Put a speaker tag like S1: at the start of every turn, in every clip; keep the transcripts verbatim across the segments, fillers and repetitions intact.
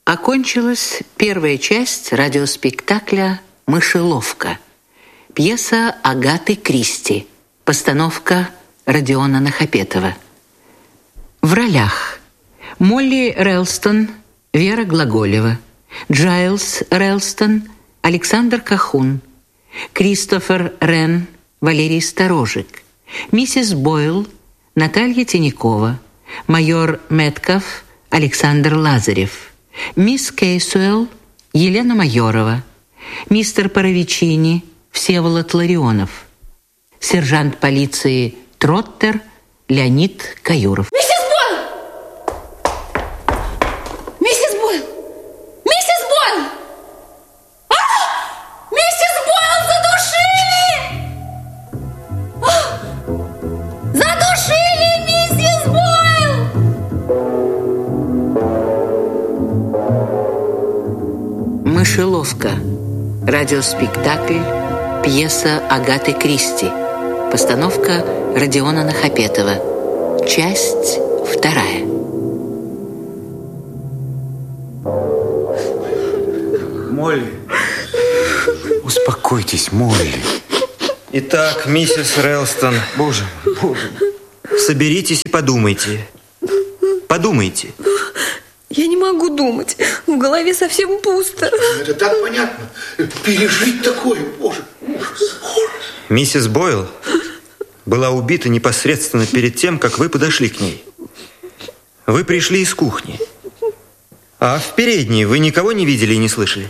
S1: Окончилась первая часть радиоспектакля «Мышеловка». Пьеса Агаты Кристи. Постановка Родиона Нахапетова. В ролях: Молли Релстон, Вера Глаголева, Джайлс Релстон, Александр Кахун, Кристофер Рен, Валерий Сторожик, миссис Бойл, Наталья Тинякова, майор Метков, Александр Лазарев, мисс Кейсуэлл, Елена Майорова, мистер Паровичини, Всеволод Ларионов, сержант полиции Троттер, Леонид Каюров.
S2: Миссис Бойл! Миссис Бойл! Миссис Бойл! А! Миссис Бойл задушили! А! Задушили миссис Бойл!
S1: Мышеловка. Радиоспектакль. Пьеса Агаты Кристи. Постановка Родиона Нахапетова. Часть вторая.
S3: Молли. Успокойтесь, Молли.
S4: Итак, миссис Релстон.
S3: Боже мой, боже мой.
S4: Соберитесь и подумайте. Подумайте.
S2: Я не могу думать. В голове совсем пусто.
S5: Это так понятно. Пережить такое, боже. Ужас.
S4: Миссис Бойл была убита непосредственно перед тем, как вы подошли к ней. Вы пришли из кухни. А в передней вы никого не видели и не слышали?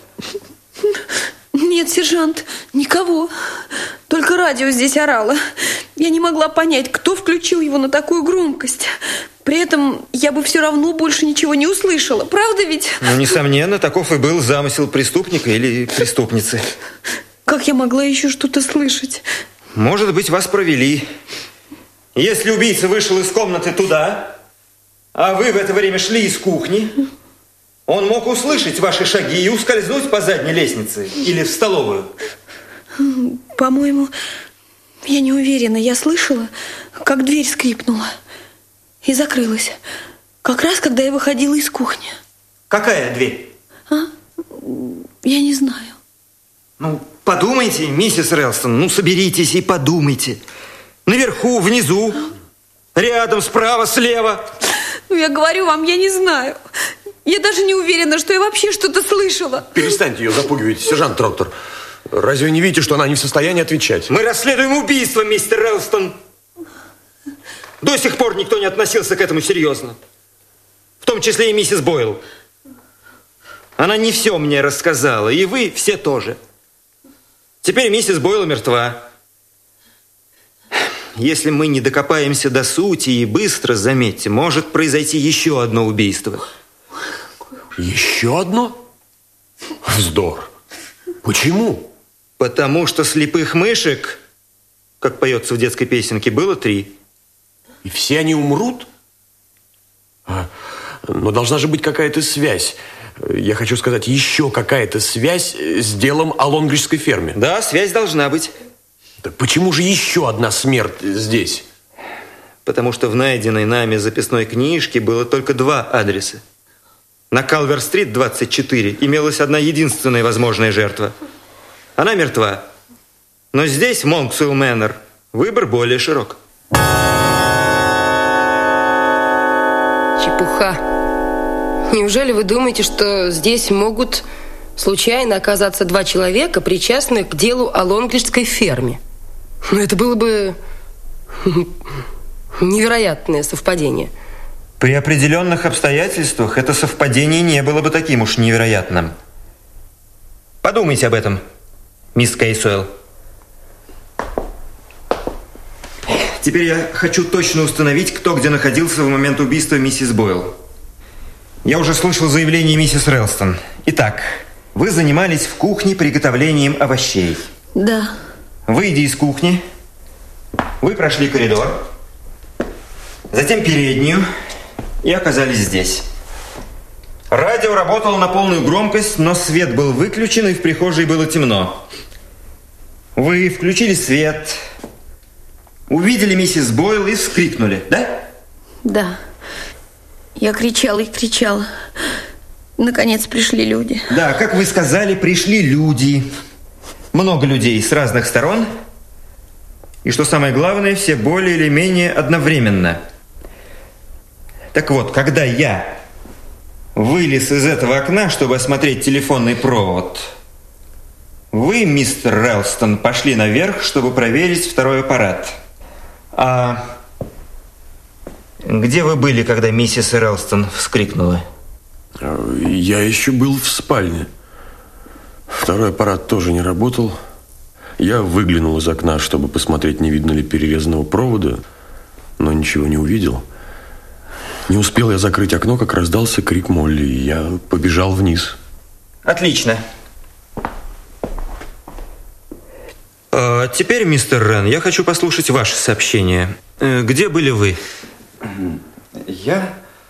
S2: Нет, сержант, никого. Только радио здесь орало. Я не могла понять, кто включил его на такую громкость. При этом я бы все равно больше ничего не услышала. Правда ведь?
S4: Ну, несомненно, таков и был замысел преступника или преступницы.
S2: Как я могла еще что-то слышать?
S4: Может быть, вас провели. Если убийца вышел из комнаты туда, а вы в это время шли из кухни, он мог услышать ваши шаги и ускользнуть по задней лестнице или в столовую.
S2: По-моему, я не уверена. Я слышала, как дверь скрипнула и закрылась. Как раз, когда я выходила из кухни.
S4: Какая дверь?
S2: А? Я не знаю.
S4: Ну, подумайте, миссис Релстон, ну, соберитесь и подумайте. Наверху, внизу, рядом, справа, слева.
S2: Ну, я говорю вам, я не знаю. Я даже не уверена, что я вообще что-то слышала.
S5: Перестаньте ее запугивать, сержант Троттер. Разве не видите, что она не в состоянии отвечать?
S4: Мы расследуем убийство, мистер Релстон. До сих пор никто не относился к этому серьезно. В том числе и миссис Бойл. Она не все мне рассказала, и вы все тоже. Теперь миссис Бойл мертва. Если мы не докопаемся до сути и быстро, заметьте, может произойти еще одно убийство.
S5: Еще одно? Вздор. Почему?
S4: Потому что слепых мышек, как поется в детской песенке, было три.
S5: И все они умрут? А, но должна же быть какая-то связь. Я хочу сказать, еще какая-то связь с делом о лонгриджской ферме.
S4: Да, связь должна быть.
S5: Так почему же еще одна смерть здесь?
S4: Потому что в найденной нами записной книжке было только два адреса. На Калвер-стрит двадцать четыре имелась одна единственная возможная жертва. Она мертва. Но здесь, в Монксуэлл Мэннер, выбор более широк.
S6: Чепуха. Неужели вы думаете, что здесь могут случайно оказаться два человека, причастных к делу о лонгриджской ферме? Ну, это было бы невероятное совпадение.
S4: При определенных обстоятельствах это совпадение не было бы таким уж невероятным. Подумайте об этом, мисс Кейсуэлл. Теперь я хочу точно установить, кто где находился в момент убийства миссис Бойл. Я уже слышал заявление миссис Релстон. Итак, вы занимались в кухне приготовлением овощей.
S2: Да.
S4: Выйдя из кухни, вы прошли коридор, затем переднюю и оказались здесь. Радио работало на полную громкость, но свет был выключен, и в прихожей было темно. Вы включили свет, увидели миссис Бойл и вскрикнули, да?
S2: Да. Я кричала и кричала. Наконец пришли люди.
S4: Да, как вы сказали, пришли люди. Много людей с разных сторон. И что самое главное, все более или менее одновременно. Так вот, когда я вылез из этого окна, чтобы осмотреть телефонный провод, вы, мистер Рэлстон, пошли наверх, чтобы проверить второй аппарат. А где вы были, когда миссис Рэлстон вскрикнула?
S5: Я еще был в спальне. Второй аппарат тоже не работал. Я выглянул из окна, чтобы посмотреть, не видно ли перерезанного провода, но ничего не увидел. Не успел я закрыть окно, как раздался крик Молли, и я побежал вниз.
S4: Отлично. А теперь, мистер Рен, я хочу послушать ваше сообщение. Где были вы?
S3: Я...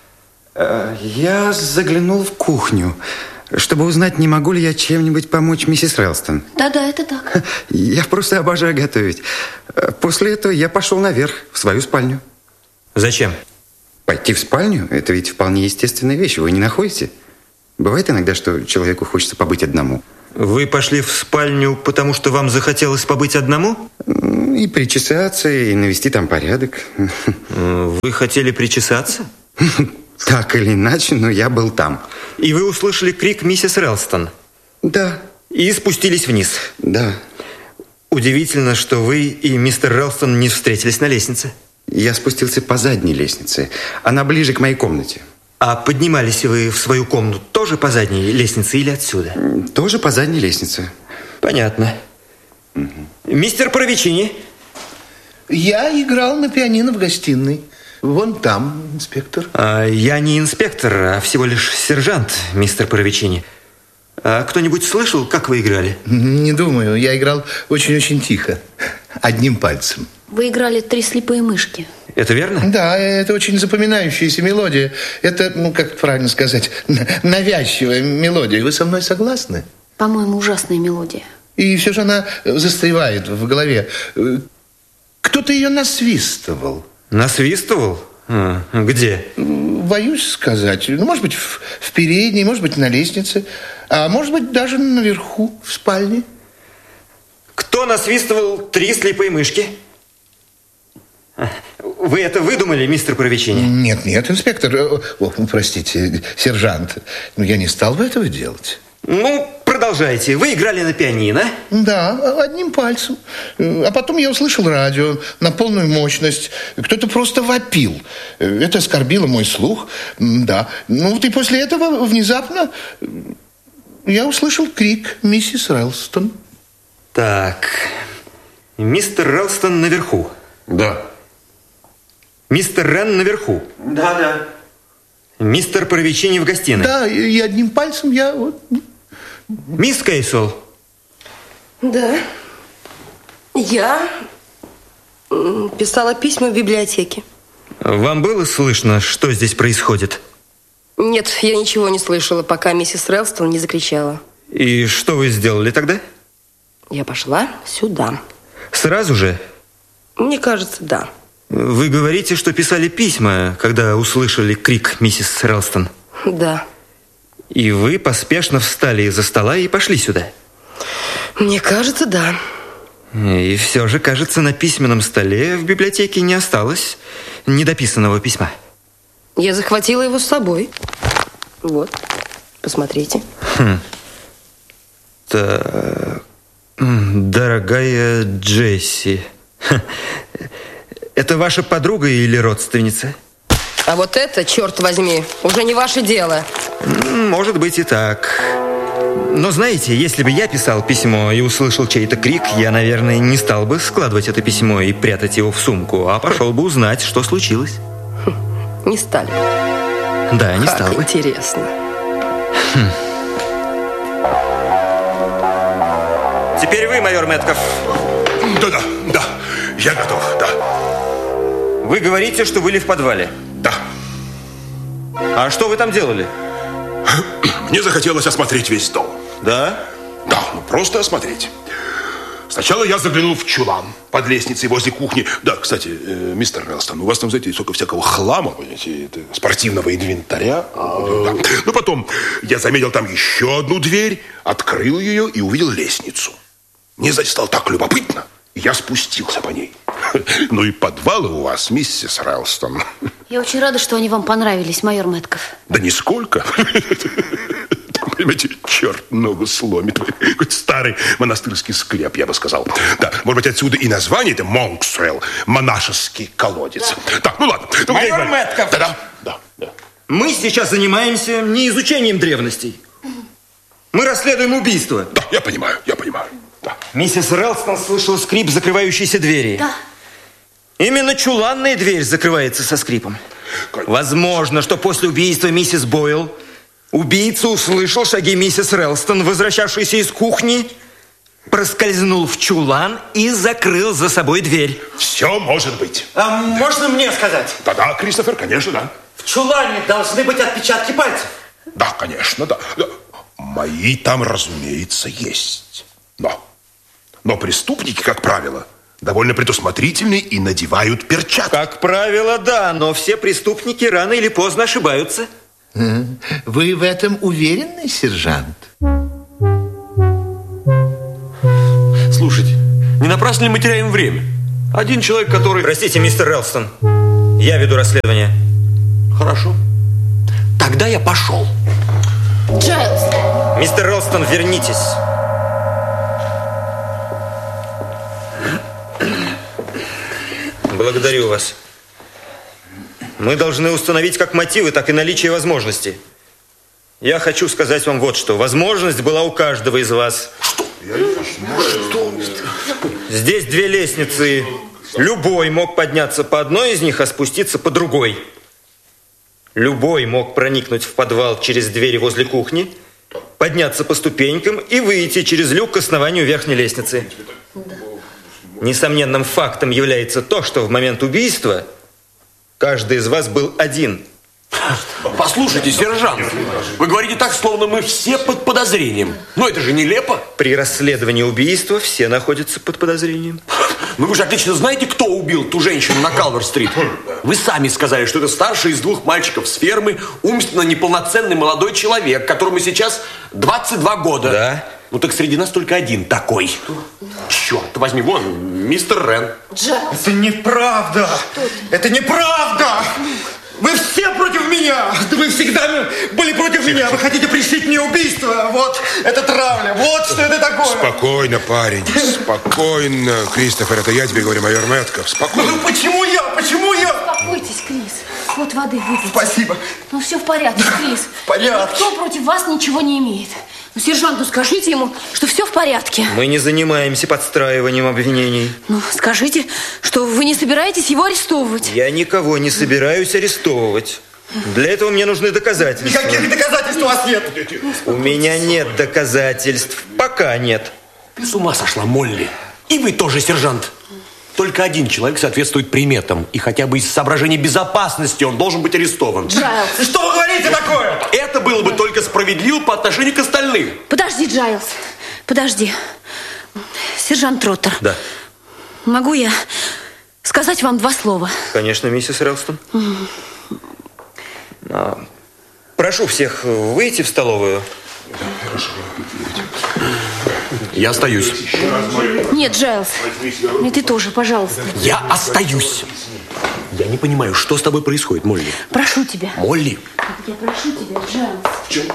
S3: Я заглянул в кухню, чтобы узнать, не могу ли я чем-нибудь помочь миссис Рэлстон.
S2: Да-да, это так.
S3: Я просто обожаю готовить. После этого я пошел наверх, в свою спальню.
S4: Зачем?
S3: Пойти в спальню – это ведь вполне естественная вещь, вы не находите? Бывает иногда, что человеку хочется побыть одному.
S4: Вы пошли в спальню, потому что вам захотелось побыть одному?
S3: И причесаться, и навести там порядок.
S4: Вы хотели причесаться?
S3: Так или иначе, но я был там.
S4: И вы услышали крик миссис Рэлстон?
S3: Да.
S4: И спустились вниз?
S3: Да.
S4: Удивительно, что вы и мистер Рэлстон не встретились на лестнице.
S3: Я спустился по задней лестнице. Она ближе к моей комнате.
S4: А поднимались вы в свою комнату тоже по задней лестнице или отсюда?
S3: Тоже по задней лестнице.
S4: Понятно. Угу. Мистер Провичини?
S7: Я играл на пианино в гостиной. Вон там, инспектор.
S4: А, я не инспектор, а всего лишь сержант, мистер Провичини. А кто-нибудь слышал, как вы играли?
S7: Не думаю. Я играл очень-очень тихо. Одним пальцем.
S2: Вы играли «Три слепые мышки».
S4: Это верно?
S7: Да, это очень запоминающаяся мелодия. Это, ну, как правильно сказать, навязчивая мелодия. Вы со мной согласны?
S2: По-моему, ужасная мелодия.
S7: И все же она застревает в голове. Кто-то ее насвистывал.
S4: Насвистывал? А, где?
S7: Боюсь сказать. Ну, может быть, в, в передней, может быть, на лестнице. А может быть, даже наверху, в спальне.
S4: Кто насвистывал «Три слепые мышки»? Вы это выдумали, мистер Провичини?
S7: Нет, нет, инспектор. О, простите, сержант. Ну, я не стал бы этого делать.
S4: Ну, продолжайте. Вы играли на пианино?
S7: Да, одним пальцем. А потом я услышал радио на полную мощность. Кто-то просто вопил. Это оскорбило мой слух. Да. Ну, вот и после этого внезапно я услышал крик миссис Рэлстон.
S4: Так. Мистер Рэлстон наверху?
S5: Да.
S4: Мистер Рен наверху?
S3: Да, да.
S4: Мистер Провичини в гостиной?
S7: Да, и одним пальцем я... вот.
S4: Мисс Кейсел?
S6: Да. Я писала письма в библиотеке.
S4: Вам было слышно, что здесь происходит?
S6: Нет, я ничего не слышала, пока миссис Рэлстон не закричала.
S4: И что вы сделали тогда?
S6: Я пошла сюда.
S4: Сразу же?
S6: Мне кажется, да.
S4: Вы говорите, что писали письма, когда услышали крик миссис Рэлстон?
S6: Да.
S4: И вы поспешно встали из-за стола и пошли сюда?
S6: Мне кажется, да.
S4: И все же, кажется, на письменном столе в библиотеке не осталось недописанного письма.
S6: Я захватила его с собой. Вот, посмотрите.
S4: Хм. Так, дорогая Джесси. Это ваша подруга или родственница?
S6: А вот это, черт возьми, уже не ваше дело.
S4: Может быть и так. Но знаете, если бы я писал письмо и услышал чей-то крик, я, наверное, не стал бы складывать это письмо и прятать его в сумку, а пошел бы узнать, что случилось.
S6: Не стали.
S4: Да, не
S6: как
S4: стал бы.
S6: Интересно.
S4: Хм. Теперь вы, майор Мэтков.
S8: Да-да, да, я готов, да.
S4: Вы говорите, что были в подвале?
S8: Да.
S4: А что вы там делали?
S8: Мне захотелось осмотреть весь дом.
S4: Да?
S8: Да, ну просто осмотреть. Сначала я заглянул в чулан под лестницей возле кухни. Да, кстати, э, мистер Рэлстон, у вас там, знаете, столько всякого хлама, понимаете, это, спортивного инвентаря. А, да. Ну, потом я заметил там еще одну дверь, открыл ее и увидел лестницу. Мне, знаете, стало так любопытно, и я спустился по ней. Ну и подвалы у вас, миссис Рэлстон.
S9: Я очень рада, что они вам понравились, майор Мэтков.
S8: Да нисколько. Понимаете, черт ногу сломит. Хоть старый монастырский склеп, я бы сказал. Да, может быть, отсюда и название это Монксуэлл, монашеский колодец. Да. Так, ну ладно.
S4: Майор Мэтков.
S8: Да, да, да, да.
S4: Мы сейчас занимаемся не изучением древностей. Мы расследуем убийство.
S8: Да, я понимаю, я понимаю. Да.
S4: Миссис Рэлстон слышала скрип закрывающейся двери.
S9: Да.
S4: Именно чуланная дверь закрывается со скрипом.
S8: Конечно.
S4: Возможно, что после убийства миссис Бойл убийца услышал шаги миссис Рэлстон, возвращавшейся из кухни, проскользнул в чулан и закрыл за собой дверь.
S8: Все может быть.
S10: А можно мне сказать?
S8: Да-да, Кристофер, конечно, да.
S10: В чулане должны быть отпечатки пальцев.
S8: Да, конечно, да. да. Мои там, разумеется, есть. Но, но преступники, как правило, довольно предусмотрительны и надевают перчатки.
S4: Как правило, да, но все преступники рано или поздно ошибаются.
S7: Вы в этом уверены, сержант?
S5: Слушайте, не напрасно ли мы теряем время? Один человек, который...
S4: Простите, мистер Рэлстон, я веду расследование.
S5: Хорошо. Тогда я пошел.
S9: Джайлз!
S4: Мистер Рэлстон, вернитесь. Благодарю вас. Мы должны установить как мотивы, так и наличие возможностей. Я хочу сказать вам вот что. Возможность была у каждого из вас.
S8: Что? Что?
S4: Здесь две лестницы. Любой мог подняться по одной из них, а спуститься по другой. Любой мог проникнуть в подвал через двери возле кухни, подняться по ступенькам и выйти через люк к основанию верхней лестницы. Несомненным фактом является то, что в момент убийства каждый из вас был один.
S5: Послушайте, сержант, вы говорите так, словно мы все под подозрением. Но это же нелепо.
S4: При расследовании убийства все находятся под подозрением.
S5: Ну вы же отлично знаете, кто убил ту женщину на Калвер-стрит. Вы сами сказали, что это старший из двух мальчиков с фермы, умственно неполноценный молодой человек, которому сейчас двадцать два года.
S4: Да.
S5: Ну так среди нас только один такой. Черт возьми, вон, мистер Рен.
S9: Джайлз!
S10: Это неправда! Это неправда! Вы все против меня! Да вы всегда были против меня! Вы хотите пришить мне убийство! Вот это травля! Вот что это такое!
S8: Спокойно, парень, спокойно. Кристофер, это я тебе говорю, майор Мэтков. Спокойно.
S10: Ну почему я? Почему я?
S9: Успокойтесь, Крис. Вот воды выпейте.
S10: Спасибо.
S9: Ну все в порядке, Крис.
S10: В порядке.
S9: Никто против вас ничего не имеет. Ну, сержант, ну скажите ему, что все в порядке.
S4: Мы не занимаемся подстраиванием обвинений.
S9: Ну, скажите, что вы не собираетесь его арестовывать.
S4: Я никого не собираюсь арестовывать. Для этого мне нужны доказательства.
S10: Никаких доказательств у вас нет.
S4: У меня нет доказательств. Пока нет.
S5: Ты с ума сошла, Молли. И вы тоже, сержант. Только один человек соответствует приметам. И хотя бы из соображений безопасности он должен быть арестован.
S9: Джайлз.
S10: Что вы говорите такое?
S5: Это было бы только справедливо по отношению к остальным.
S9: Подожди, Джайлз. Подожди. Сержант Троттер.
S4: Да.
S9: Могу я сказать вам два слова?
S4: Конечно, миссис Рэлстон. А, прошу всех выйти в столовую.
S5: Я остаюсь.
S9: Нет, Джайлз. И ты тоже, пожалуйста.
S5: Я остаюсь. Я не понимаю, что с тобой происходит, Молли.
S9: Прошу тебя.
S5: Молли.
S9: Я прошу тебя, Джайлз.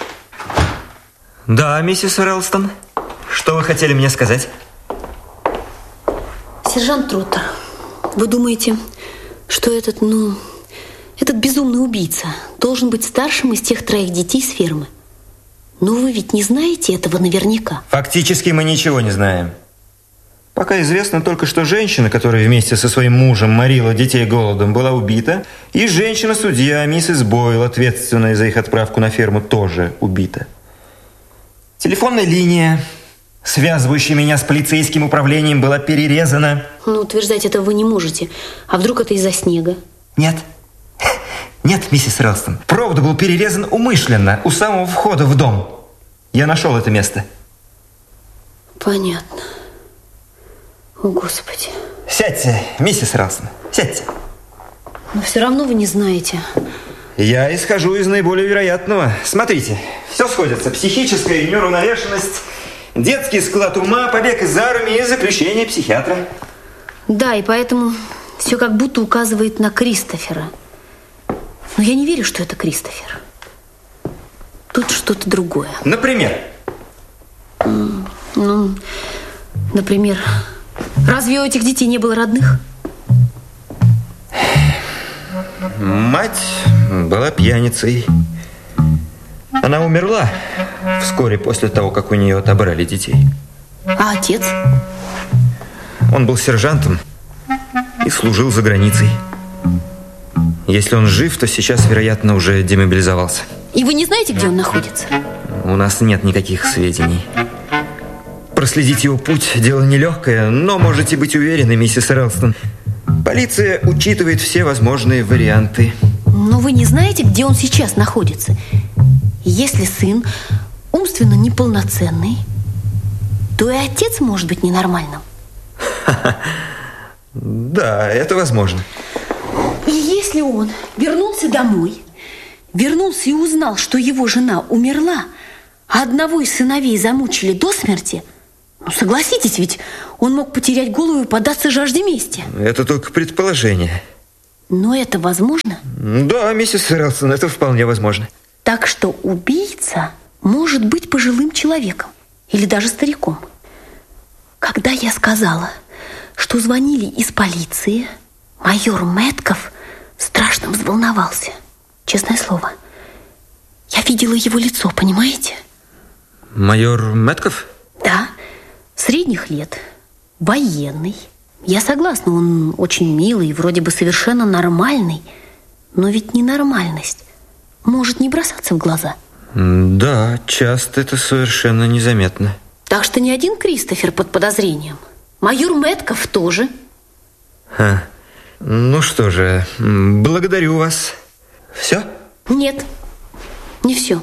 S4: Да, миссис Рэлстон. Что вы хотели мне сказать?
S9: Сержант Троттер, вы думаете, что этот, ну, этот безумный убийца должен быть старшим из тех троих детей с фермы? Но вы ведь не знаете этого наверняка.
S4: Фактически мы ничего не знаем. Пока известно только, что женщина, которая вместе со своим мужем морила детей голодом, была убита, и женщина-судья, миссис Бойл, ответственная за их отправку на ферму, тоже убита. Телефонная линия, связывающая меня с полицейским управлением, была перерезана.
S9: Ну, утверждать это вы не можете. А вдруг это из-за снега?
S4: Нет. Нет, миссис Рэлстон. Провод был перерезан умышленно, у самого входа в дом. Я нашел это место.
S9: Понятно. О, Господи.
S4: Сядьте, миссис Ралстон, сядьте.
S9: Но все равно вы не знаете.
S4: Я исхожу из наиболее вероятного. Смотрите, все сходится. Психическая неуравновешенность, детский склад ума, побег из армии и заключение психиатра.
S9: Да, и поэтому все как будто указывает на Кристофера. Но я не верю, что это Кристофер. Тут что-то другое.
S4: Например?
S9: Ну, например, разве у этих детей не было родных?
S4: Мать была пьяницей. Она умерла вскоре после того, как у нее отобрали детей.
S9: А отец?
S4: Он был сержантом и служил за границей. Если он жив, то сейчас, вероятно, уже демобилизовался.
S9: И вы не знаете, где он находится?
S4: У нас нет никаких сведений. Проследить его путь – дело нелегкое, но можете быть уверены, миссис Ралстон, полиция учитывает все возможные варианты.
S9: Но вы не знаете, где он сейчас находится. Если сын умственно неполноценный, то и отец может быть ненормальным.
S4: Да, это возможно.
S9: И если он вернулся домой, вернулся и узнал, что его жена умерла, а одного из сыновей замучили до смерти, ну, согласитесь, ведь он мог потерять голову и поддаться жажде мести.
S4: Это только предположение.
S9: Но это возможно?
S4: Да, миссис Ралстон, это вполне возможно.
S9: Так что убийца может быть пожилым человеком или даже стариком. Когда я сказала, что звонили из полиции, майор Мэтков страшно взволновался. Честное слово. Я видела его лицо, понимаете?
S4: Майор Мэтков?
S9: Да, средних лет, военный. Я согласна, он очень милый, вроде бы совершенно нормальный. Но ведь ненормальность может не бросаться в глаза.
S4: Да, часто это совершенно незаметно.
S9: Так что ни один Кристофер под подозрением. Майор Мэтков тоже.
S4: Ха. Ну что же, благодарю вас. Все?
S9: Нет, не все.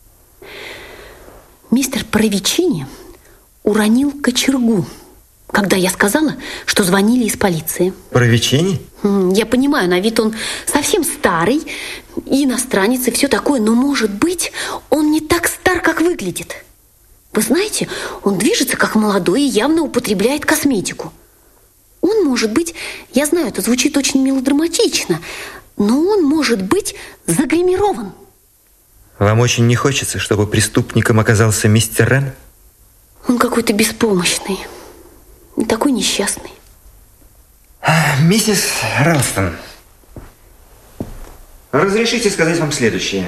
S9: Мистер Провичини уронил кочергу, когда я сказала, что звонили из полиции.
S4: Провичини?
S9: Я понимаю, на вид он совсем старый, и иностранец, и все такое, но, может быть, он не так стар, как выглядит. Вы знаете, он движется как молодой и явно употребляет косметику. Он может быть, я знаю, это звучит очень мелодраматично, но он может быть загримирован.
S4: Вам очень не хочется, чтобы преступником оказался мистер Рен?
S9: Он какой-то беспомощный, такой несчастный.
S4: Миссис Ралстон, разрешите сказать вам следующее.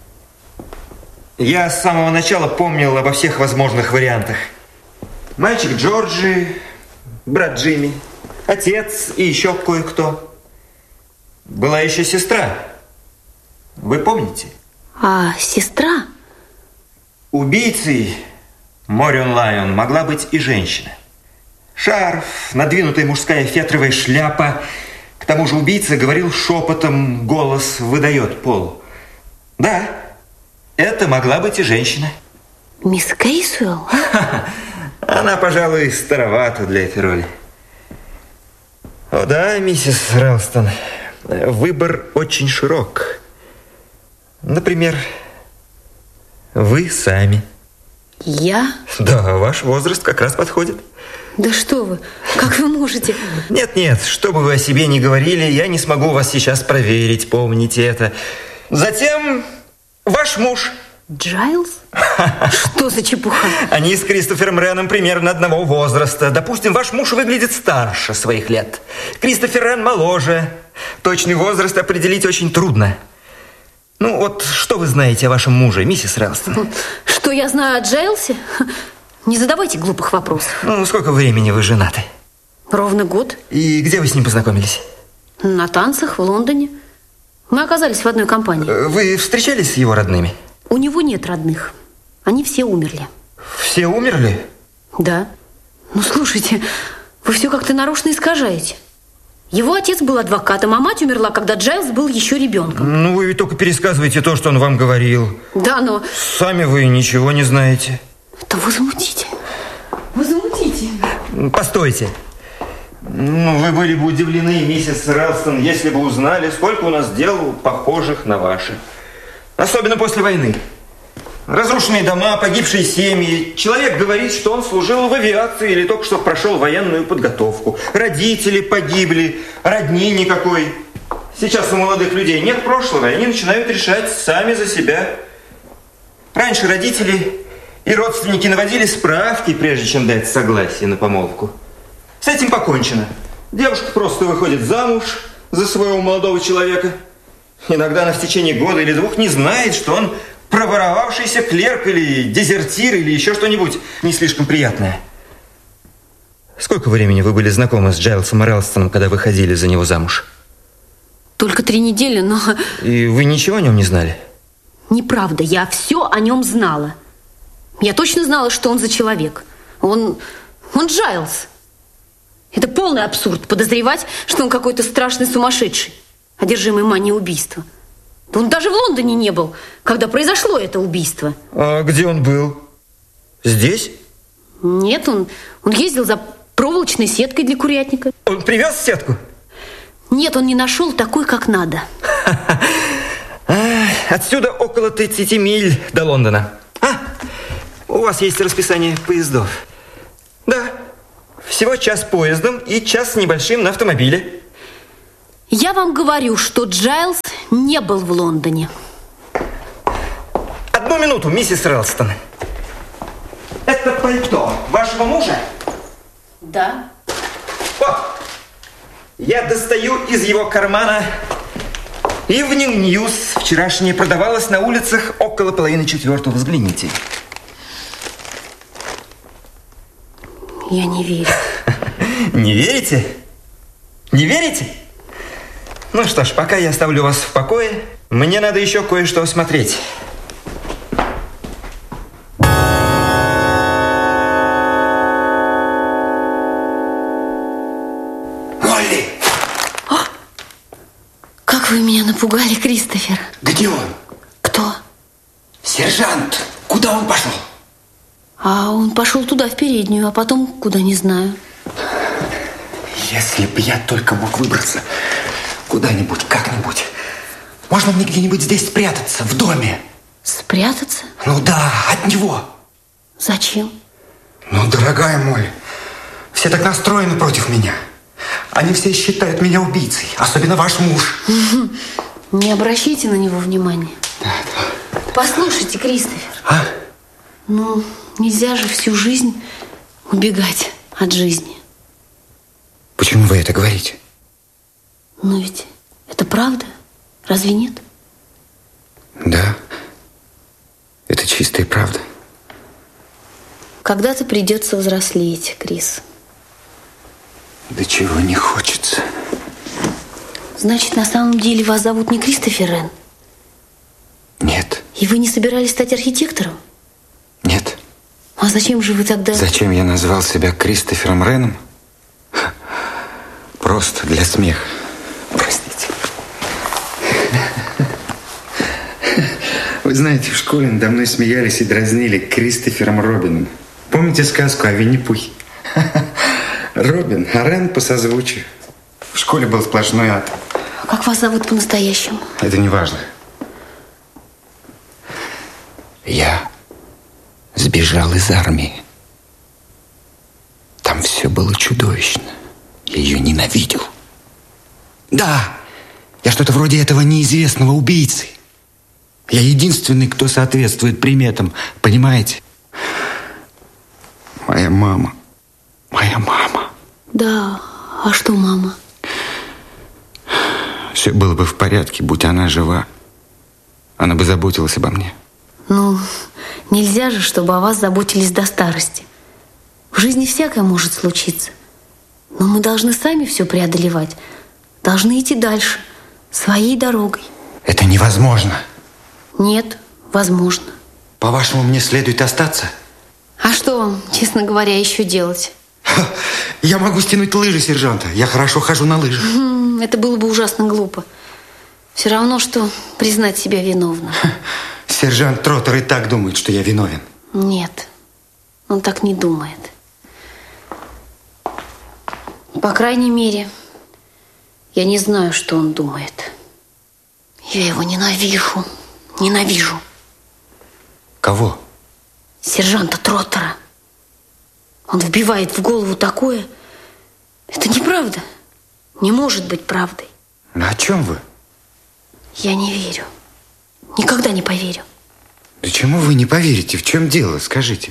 S4: Я с самого начала помнил обо всех возможных вариантах. Мальчик Джорджи, брат Джимми, отец и еще кое-кто. Была еще сестра. Вы помните?
S9: А сестра?
S4: Убийцей Морион Лайон могла быть и женщина. Шарф, надвинутая мужская фетровая шляпа. К тому же убийца говорил шепотом, голос выдает пол. Да, это могла быть и женщина.
S9: Мисс Кейсуэлл?
S4: Она, пожалуй, старовата для этой роли. О да, миссис Ралстон, выбор очень широк. Например, вы сами.
S9: Я?
S4: Да, ваш возраст как раз подходит.
S9: Да что вы, как вы можете?
S4: Нет-нет, что бы вы о себе ни говорили, я не смогу вас сейчас проверить, помните это. Затем ваш муж.
S9: Джайлз? Что за чепуха?
S4: Они с Кристофером Реном примерно одного возраста. Допустим, ваш муж выглядит старше своих лет. Кристофер Рен моложе. Точный возраст определить очень трудно. Ну вот, что вы знаете о вашем муже, миссис Ралстон?
S9: Что я знаю о Джайлсе? Не задавайте глупых вопросов.
S4: Ну, сколько времени вы женаты?
S9: Ровно год.
S4: И где вы с ним познакомились?
S9: На танцах в Лондоне. Мы оказались в одной компании.
S4: Вы встречались с его родными?
S9: У него нет родных. Они все умерли.
S4: Все умерли?
S9: Да. Ну, слушайте, вы все как-то нарочно искажаете. Его отец был адвокатом, а мать умерла, когда Джайлз был еще ребенком.
S4: Ну, вы ведь только пересказываете то, что он вам говорил.
S9: Да, но...
S4: Сами вы ничего не знаете.
S9: Это возмутительно. Возмутительно.
S4: Постойте. Ну, вы были бы удивлены, миссис Рэлстон, если бы узнали, сколько у нас дел, похожих на ваши. Особенно после войны. Разрушенные дома, погибшие семьи. Человек говорит, что он служил в авиации или только что прошел военную подготовку. Родители погибли, родни никакой. Сейчас у молодых людей нет прошлого, и они начинают решать сами за себя. Раньше родители и родственники наводили справки, прежде чем дать согласие на помолвку. С этим покончено. Девушка просто выходит замуж за своего молодого человека. Иногда она в течение года или двух не знает, что он проворовавшийся клерк или дезертир или еще что-нибудь не слишком приятное. Сколько времени вы были знакомы с Джайлсом Рэлстоном, когда выходили за него замуж?
S9: Только три недели, но...
S4: И вы ничего о нем не знали?
S9: Неправда, я все о нем знала. Я точно знала, что он за человек. Он... он Джайлс. Это полный абсурд подозревать, что он какой-то страшный сумасшедший, одержимый манией убийства. Да он даже в Лондоне не был, когда произошло это убийство.
S4: А где он был? Здесь?
S9: Нет, он, он ездил за проволочной сеткой для курятника.
S4: Он привез сетку?
S9: Нет, он не нашел такой, как надо.
S4: Отсюда около тридцати миль до Лондона. А, у вас есть расписание поездов? Да, всего час поездом и час с небольшим на автомобиле.
S9: Я вам говорю, что Джайлс не был в Лондоне.
S4: Одну минуту, миссис Рэлстон. Это пальто вашего мужа?
S9: Да.
S4: Вот. Я достаю из его кармана Evening News. Вчерашнее продавалось на улицах около половины четвертого. Взгляните.
S9: Я не верю.
S4: Не верите? Не верите? Ну что ж, пока я оставлю вас в покое, мне надо еще кое-что осмотреть.
S10: Молли!
S9: О! Как вы меня напугали, Кристофер.
S10: Где он?
S9: Кто?
S10: Сержант. Куда он пошел?
S9: А он пошел туда, в переднюю, а потом куда, не знаю.
S10: Если бы я только мог выбраться куда-нибудь, как-нибудь. Можно мне где-нибудь здесь спрятаться, в доме?
S9: Спрятаться?
S10: Ну да, от него.
S9: Зачем?
S3: Ну, дорогая Молли, все так настроены против меня. Они все считают меня убийцей, особенно ваш муж.
S9: Не обращайте на него внимания.
S3: Да, да.
S9: Послушайте, Кристофер.
S3: А?
S9: Ну, нельзя же всю жизнь убегать от жизни.
S3: Почему вы это говорите?
S9: Но ведь это правда, разве нет?
S3: Да, это чистая правда.
S9: Когда-то придется взрослеть, Крис.
S3: Да чего не хочется.
S9: Значит, на самом деле вас зовут не Кристофер Рен?
S3: Нет.
S9: И вы не собирались стать архитектором?
S3: Нет.
S9: А зачем же вы тогда...
S3: Зачем я назвал себя Кристофером Реном? Просто для смеха. Простите. Вы знаете, в школе надо мной смеялись и дразнили Кристофером Робином. Помните сказку о Винни-Пухе? Робин, а Рен по созвучию. В школе был сплошной ад.
S9: А как вас зовут по-настоящему?
S3: Это не важно. Я сбежал из армии. Там все было чудовищно. Я ее ненавидел. Да, я что-то вроде этого неизвестного убийцы. Я единственный, кто соответствует приметам. Понимаете? Моя мама. Моя мама.
S9: Да, а что мама?
S3: Все было бы в порядке, будь она жива. Она бы заботилась обо мне.
S9: Ну, нельзя же, чтобы о вас заботились до старости. В жизни всякое может случиться. Но мы должны сами все преодолевать. Должны идти дальше, своей дорогой.
S3: Это невозможно.
S9: Нет, возможно.
S3: По-вашему, мне следует остаться?
S9: А что вам, честно говоря, еще делать?
S3: Я могу стянуть лыжи сержанта. Я хорошо хожу на лыжах.
S9: Это было бы ужасно глупо. Все равно, что признать себя виновным.
S3: Сержант Троттер и так думает, что я виновен.
S9: Нет, он так не думает. По крайней мере, я не знаю, что он думает. Я его ненавижу. Ненавижу.
S3: Кого?
S9: Сержанта Троттера. Он вбивает в голову такое. Это неправда. Не может быть правдой.
S3: О чем вы?
S9: Я не верю. Никогда не поверю.
S3: Да чему вы не поверите? В чем дело? Скажите.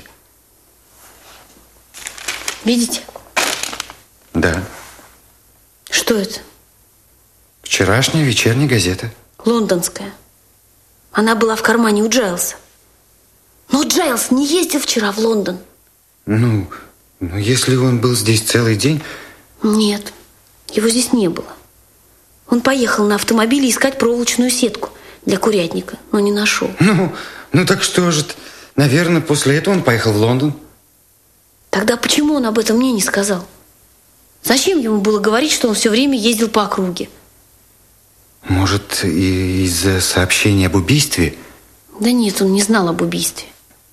S9: Видите?
S3: Да.
S9: Что это?
S3: Вчерашняя вечерняя газета.
S9: Лондонская. Она была в кармане у Джайлса. Но Джайлс не ездил вчера в Лондон.
S3: Ну, ну, если он был здесь целый день...
S9: Нет, его здесь не было. Он поехал на автомобиле искать проволочную сетку для курятника, но не нашел.
S3: Ну, ну так что же? Наверное, после этого он поехал в Лондон.
S9: Тогда почему он об этом мне не сказал? Зачем ему было говорить, что он все время ездил по округе?
S3: Может, и из-за сообщения об убийстве?
S9: Да нет, он не знал об убийстве.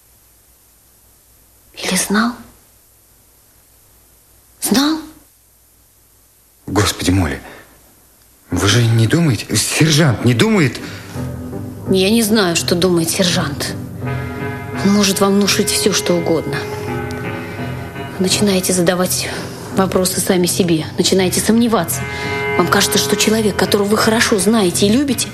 S9: Или знал? Знал?
S3: Господи, Молли, вы же не думаете? Сержант не думает?
S9: Я не знаю, что думает сержант. Он может вам внушить все, что угодно. Вы начинаете задавать вопросы сами себе, начинаете сомневаться. Вам кажется, что человек, которого вы хорошо знаете и любите,